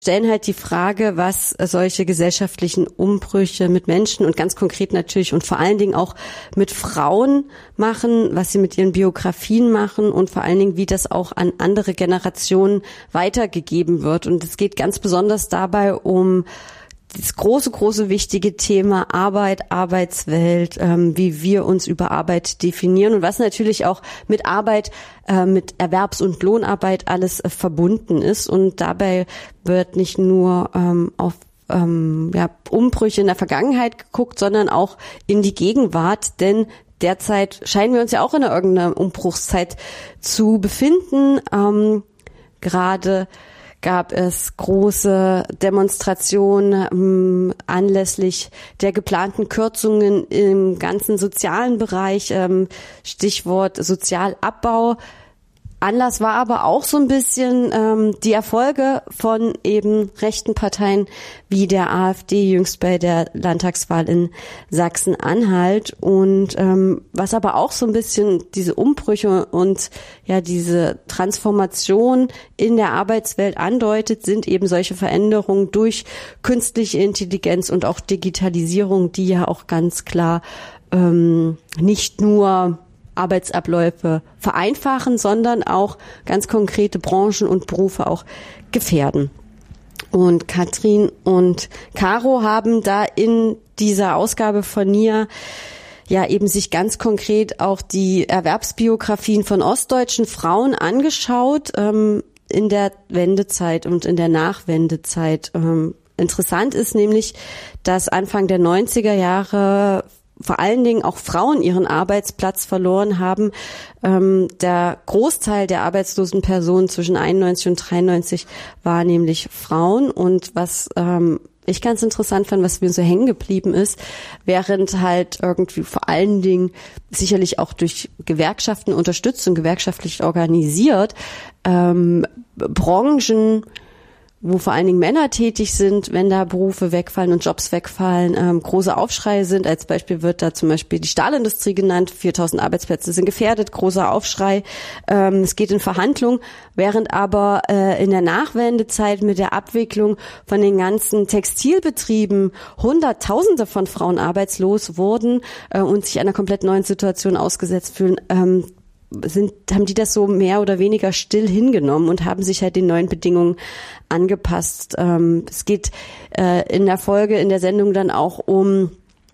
stellen halt die Frage, was solche gesellschaftlichen Umbrüche mit Menschen und ganz konkret natürlich und vor allen Dingen auch mit Frauen machen, was sie mit ihren Biografien machen und vor allen Dingen, wie das auch an andere Generationen weitergegeben wird. Und es geht ganz besonders dabei um das große, wichtige Thema Arbeit, Arbeitswelt, wie wir uns über Arbeit definieren und was natürlich auch mit Arbeit, mit Erwerbs- und Lohnarbeit alles verbunden ist. Und dabei wird nicht nur auf Umbrüche in der Vergangenheit geguckt, sondern auch in die Gegenwart, denn derzeit scheinen wir uns ja auch in irgendeiner Umbruchszeit zu befinden. Gerade gab es große Demonstrationen anlässlich der geplanten Kürzungen im ganzen sozialen Bereich, Stichwort Sozialabbau. Anlass war aber auch so ein bisschen die Erfolge von eben rechten Parteien wie der AfD jüngst bei der Landtagswahl in Sachsen-Anhalt und was aber auch so ein bisschen diese Umbrüche und ja diese Transformation in der Arbeitswelt andeutet, sind eben solche Veränderungen durch künstliche Intelligenz und auch Digitalisierung, die ja auch ganz klar nicht nur Arbeitsabläufe vereinfachen, sondern auch ganz konkrete Branchen und Berufe auch gefährden. Und Katrin und Caro haben da in dieser Ausgabe von NIA ja eben sich ganz konkret auch die Erwerbsbiografien von ostdeutschen Frauen angeschaut in der Wendezeit und in der Nachwendezeit. Interessant ist nämlich, dass Anfang der 90er Jahre vor allen Dingen auch Frauen ihren Arbeitsplatz verloren haben. Der Großteil der arbeitslosen Personen zwischen 91 und 93 war nämlich Frauen. Und was ich ganz interessant fand, was mir so hängen geblieben ist, während halt irgendwie vor allen Dingen sicherlich auch durch Gewerkschaften unterstützt und gewerkschaftlich organisiert, Branchen, wo vor allen Dingen Männer tätig sind, wenn da Berufe wegfallen und Jobs wegfallen, große Aufschreie sind. Als Beispiel wird da zum Beispiel die Stahlindustrie genannt. 4.000 Arbeitsplätze sind gefährdet, großer Aufschrei. Es geht in Verhandlungen, während aber in der Nachwendezeit mit der Abwicklung von den ganzen Textilbetrieben Hunderttausende von Frauen arbeitslos wurden und sich einer komplett neuen Situation ausgesetzt fühlen, haben die das so mehr oder weniger still hingenommen und haben sich halt den neuen Bedingungen angepasst. Es geht in der Folge, in der Sendung dann auch um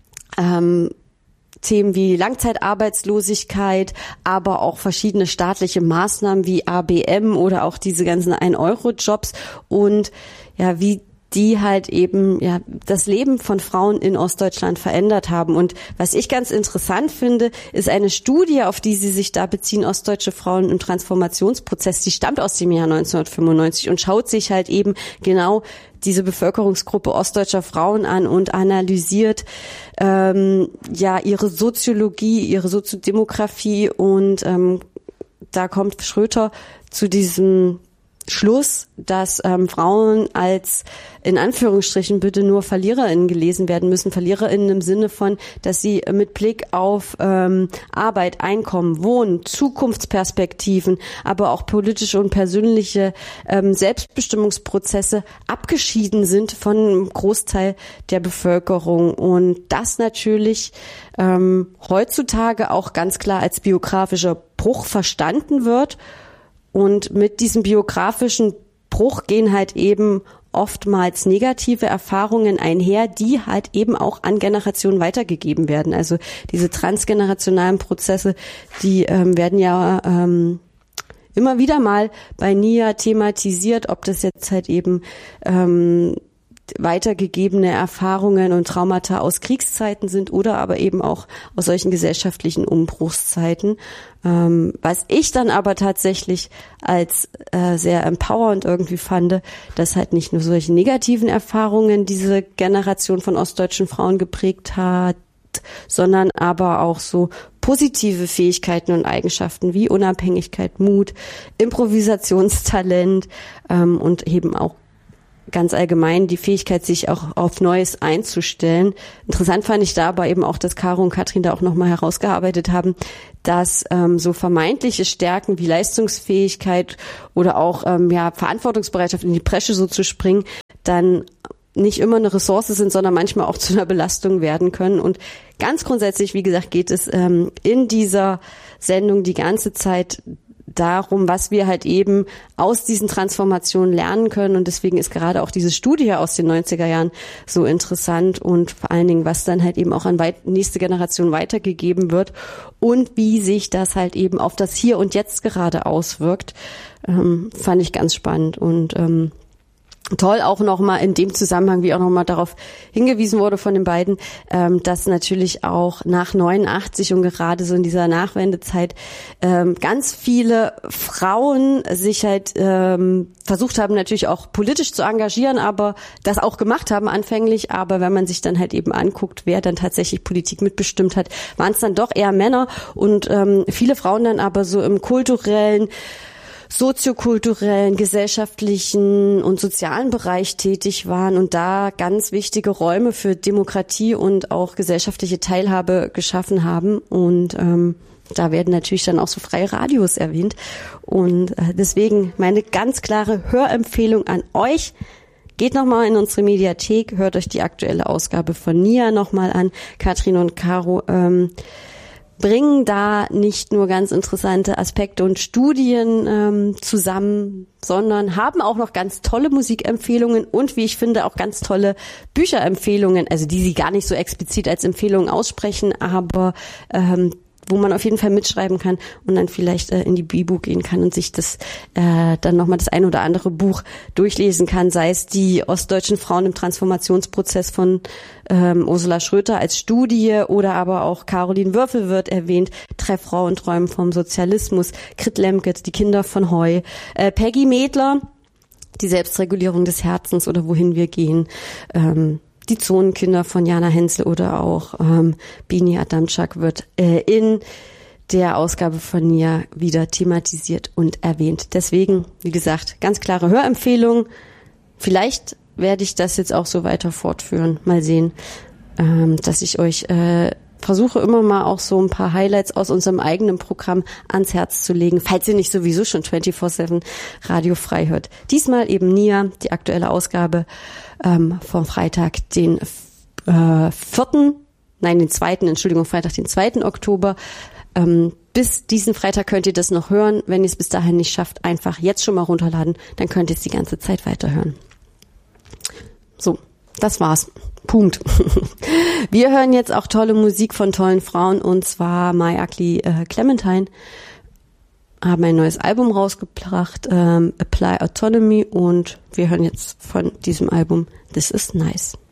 Themen wie Langzeitarbeitslosigkeit, aber auch verschiedene staatliche Maßnahmen wie ABM oder auch diese ganzen 1-Euro-Jobs und ja, wie die halt eben ja das Leben von Frauen in Ostdeutschland verändert haben. Und was ich ganz interessant finde, ist eine Studie, auf die sie sich da beziehen, ostdeutsche Frauen im Transformationsprozess, die stammt aus dem Jahr 1995 und schaut sich halt eben genau diese Bevölkerungsgruppe ostdeutscher Frauen an und analysiert ihre Soziologie, ihre Soziodemografie und da kommt Schröter zu diesem Schluss, dass Frauen als in Anführungsstrichen bitte nur VerliererInnen gelesen werden müssen. VerliererInnen im Sinne von, dass sie mit Blick auf Arbeit, Einkommen, Wohnen, Zukunftsperspektiven, aber auch politische und persönliche Selbstbestimmungsprozesse abgeschieden sind von einem Großteil der Bevölkerung. Und das natürlich heutzutage auch ganz klar als biografischer Bruch verstanden wird. Und mit diesem biografischen Bruch gehen halt eben oftmals negative Erfahrungen einher, die halt eben auch an Generationen weitergegeben werden. Also diese transgenerationalen Prozesse, die werden ja immer wieder mal bei NIA thematisiert, ob das jetzt halt eben weitergegebene Erfahrungen und Traumata aus Kriegszeiten sind oder aber eben auch aus solchen gesellschaftlichen Umbruchszeiten. Was ich dann aber tatsächlich als sehr empowernd irgendwie fand, dass halt nicht nur solche negativen Erfahrungen diese Generation von ostdeutschen Frauen geprägt hat, sondern aber auch so positive Fähigkeiten und Eigenschaften wie Unabhängigkeit, Mut, Improvisationstalent und eben auch ganz allgemein die Fähigkeit, sich auch auf Neues einzustellen. Interessant fand ich da aber eben auch, dass Caro und Katrin da auch nochmal herausgearbeitet haben, dass so vermeintliche Stärken wie Leistungsfähigkeit oder auch Verantwortungsbereitschaft in die Bresche so zu springen, dann nicht immer eine Ressource sind, sondern manchmal auch zu einer Belastung werden können. Und ganz grundsätzlich, wie gesagt, geht es in dieser Sendung die ganze Zeit darum, was wir halt eben aus diesen Transformationen lernen können. Und deswegen ist gerade auch diese Studie aus den 90er Jahren so interessant und vor allen Dingen, was dann halt eben auch an nächste Generation weitergegeben wird und wie sich das halt eben auf das Hier und Jetzt gerade auswirkt, fand ich ganz spannend. Und toll auch nochmal in dem Zusammenhang, wie auch nochmal darauf hingewiesen wurde von den beiden, dass natürlich auch nach 89 und gerade so in dieser Nachwendezeit ganz viele Frauen sich halt versucht haben, natürlich auch politisch zu engagieren, aber das auch gemacht haben anfänglich. Aber wenn man sich dann halt eben anguckt, wer dann tatsächlich Politik mitbestimmt hat, waren es dann doch eher Männer und viele Frauen dann aber so im kulturellen, soziokulturellen, gesellschaftlichen und sozialen Bereich tätig waren und da ganz wichtige Räume für Demokratie und auch gesellschaftliche Teilhabe geschaffen haben. Und da werden natürlich dann auch so freie Radios erwähnt. Und deswegen meine ganz klare Hörempfehlung an euch. Geht nochmal in unsere Mediathek, hört euch die aktuelle Ausgabe von NIA nochmal an. Katrin und Caro bringen da nicht nur ganz interessante Aspekte und Studien zusammen, sondern haben auch noch ganz tolle Musikempfehlungen und, wie ich finde, auch ganz tolle Bücherempfehlungen, also die sie gar nicht so explizit als Empfehlungen aussprechen, aber wo man auf jeden Fall mitschreiben kann und dann vielleicht in die Bibu gehen kann und sich das dann nochmal das ein oder andere Buch durchlesen kann, sei es die ostdeutschen Frauen im Transformationsprozess von Ursula Schröter als Studie oder aber auch Caroline Würfel wird erwähnt, Treff Frauenträumen vom Sozialismus, Grit Lemke, die Kinder von Heu, Peggy Medler, die Selbstregulierung des Herzens oder wohin wir gehen, die Zonenkinder von Jana Hensel oder auch Bini Adamczak wird in der Ausgabe von NIA wieder thematisiert und erwähnt. Deswegen, wie gesagt, ganz klare Hörempfehlung. Vielleicht werde ich das jetzt auch so weiter fortführen. Mal sehen, dass ich euch versuche immer mal auch so ein paar Highlights aus unserem eigenen Programm ans Herz zu legen, falls ihr nicht sowieso schon 24/7 Radio frei hört. Diesmal eben NIA, die aktuelle Ausgabe vom Freitag, den 2. Oktober. Bis diesen Freitag könnt ihr das noch hören. Wenn ihr es bis dahin nicht schafft, einfach jetzt schon mal runterladen, dann könnt ihr es die ganze Zeit weiterhören. So, das war's. Punkt. Wir hören jetzt auch tolle Musik von tollen Frauen und zwar My Ugly Clementine haben ein neues Album rausgebracht, Apply Autonomy, und wir hören jetzt von diesem Album This Is Nice.